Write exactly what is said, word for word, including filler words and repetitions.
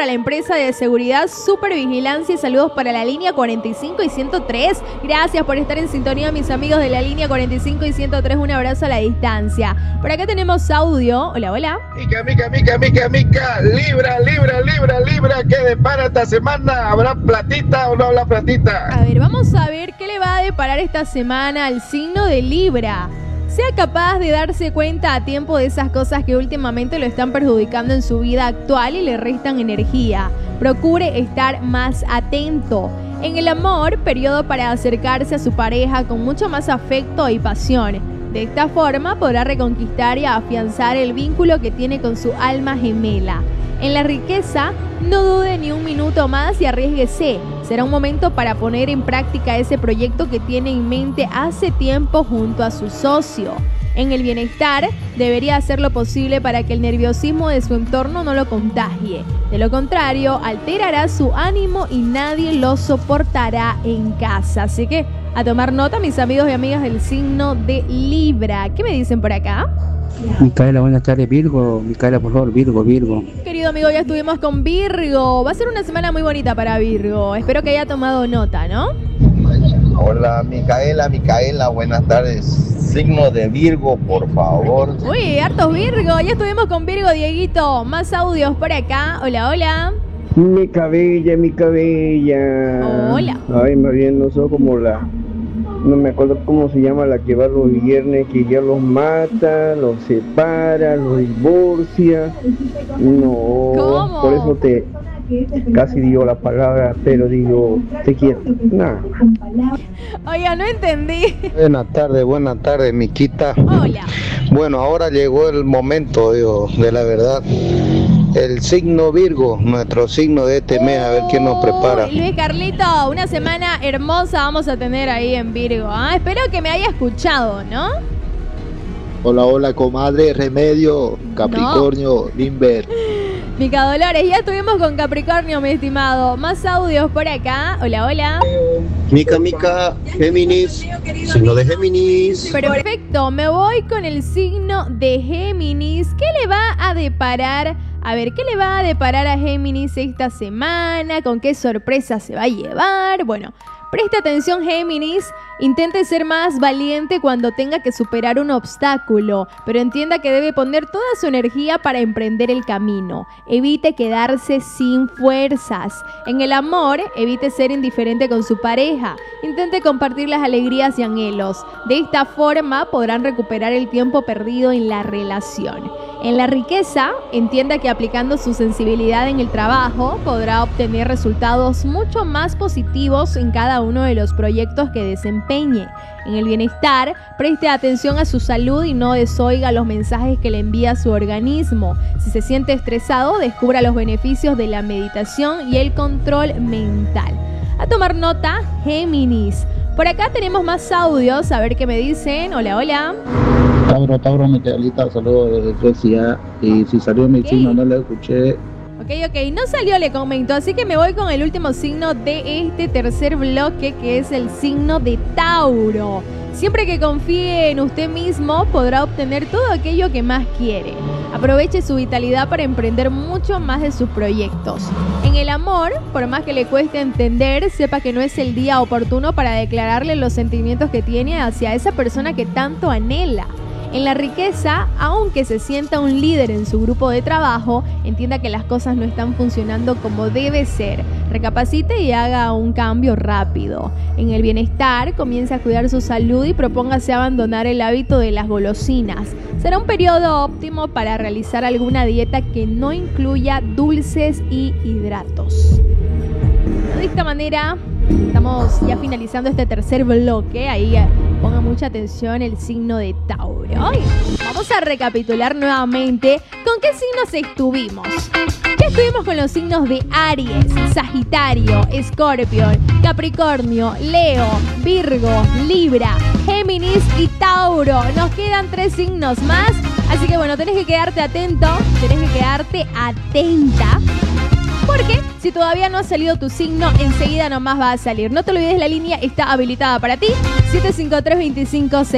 para la empresa de seguridad, supervigilancia y saludos para la línea cuarenta y cinco y ciento tres. Gracias por estar en sintonía, mis amigos de la línea cuarenta y cinco y ciento tres. Un abrazo a la distancia. Por acá tenemos audio. Hola, hola. Mica, mica, mica, mica, mica. Libra, libra, libra, libra. ¿Qué depara esta semana? ¿Habrá platita o no habrá platita? A ver, vamos a ver qué le va a deparar esta semana al signo de Libra. Sea capaz de darse cuenta a tiempo de esas cosas que últimamente lo están perjudicando en su vida actual y le restan energía. Procure estar más atento. En el amor, periodo para acercarse a su pareja con mucho más afecto y pasión. De esta forma podrá reconquistar y afianzar el vínculo que tiene con su alma gemela. En la riqueza, no dude ni un minuto más y arriésguese. Será un momento para poner en práctica ese proyecto que tiene en mente hace tiempo junto a su socio. En el bienestar, debería hacer lo posible para que el nerviosismo de su entorno no lo contagie. De lo contrario, alterará su ánimo y nadie lo soportará en casa. Así que a tomar nota, mis amigos y amigas del signo de Libra. ¿Qué me dicen por acá? Micaela, buenas tardes. Virgo, Micaela, por favor, Virgo, Virgo. Querido amigo, ya estuvimos con Virgo. Va a ser una semana muy bonita para Virgo. Espero que haya tomado nota, ¿no? Hola, Micaela, Micaela, buenas tardes. Signo de Virgo, por favor. Uy, hartos Virgo. Ya estuvimos con Virgo, Dieguito. Más audios por acá. Hola, hola. Mi cabella, mi cabella. Hola. Ay, más bien no soy como la... No me acuerdo cómo se llama la que va los viernes, que ya los mata, los separa, los divorcia. No, ¿Cómo? por eso te casi digo la palabra, pero digo, te quiero. Nah. Oiga, no entendí. Buenas tardes, buenas tardes, Miquita. Hola. Bueno, ahora llegó el momento, digo, de la verdad. El signo Virgo, nuestro signo de este mes, a ver quién nos prepara. Uy, Luis Carlito, una semana hermosa vamos a tener ahí en Virgo. ¿eh? Espero que me haya escuchado, ¿no? Hola, hola, comadre, Remedio, Capricornio, no. Limber. Mica Dolores, ya estuvimos con Capricornio, mi estimado. Más audios por acá. Hola, hola. Mica, Mica, Géminis, signo de Géminis. Perfecto, me voy con el signo de Géminis. ¿Qué le va a deparar? A ver, ¿qué le va a deparar a Géminis esta semana? ¿Con qué sorpresa se va a llevar? Bueno, preste atención, Géminis. Intente ser más valiente cuando tenga que superar un obstáculo, pero entienda que debe poner toda su energía para emprender el camino. Evite quedarse sin fuerzas. En el amor, evite ser indiferente con su pareja. Intente compartir las alegrías y anhelos. De esta forma podrán recuperar el tiempo perdido en la relación. En la riqueza, entienda que aplicando su sensibilidad en el trabajo podrá obtener resultados mucho más positivos en cada uno de los proyectos que desempeñe. En el bienestar, preste atención a su salud y no desoiga los mensajes que le envía su organismo. Si se siente estresado, descubra los beneficios de la meditación y el control mental. A tomar nota, Géminis. Por acá tenemos más audios, a ver qué me dicen. Hola, hola. Tauro, Tauro, Micaelita, saludos desde Suecia. Y si salió mi Okay. signo, no lo escuché. Ok, ok, no salió, le comento, así que me voy con el último signo de este tercer bloque, que es el signo de Tauro. Siempre que confíe en usted mismo, podrá obtener todo aquello que más quiere. Aproveche su vitalidad para emprender mucho más de sus proyectos. En el amor, por más que le cueste entender, sepa que no es el día oportuno para declararle los sentimientos que tiene hacia esa persona que tanto anhela. En la riqueza, aunque se sienta un líder en su grupo de trabajo, entienda que las cosas no están funcionando como debe ser. Recapacite y haga un cambio rápido. En el bienestar, comience a cuidar su salud y propóngase abandonar el hábito de las golosinas. Será un periodo óptimo para realizar alguna dieta que no incluya dulces y hidratos. De esta manera, estamos ya finalizando este tercer bloque. Ahí ponga mucha atención el signo de Tauro. Hoy vamos a recapitular nuevamente con qué signos estuvimos. Ya estuvimos con los signos de Aries, Sagitario, Escorpio, Capricornio, Leo, Virgo, Libra, Géminis y Tauro. Nos quedan tres signos más, así que bueno, tenés que quedarte atento, tenés que quedarte atenta. Porque si todavía no ha salido tu signo, enseguida nomás va a salir. No te olvides, la línea está habilitada para ti. siete cinco tres, dos cinco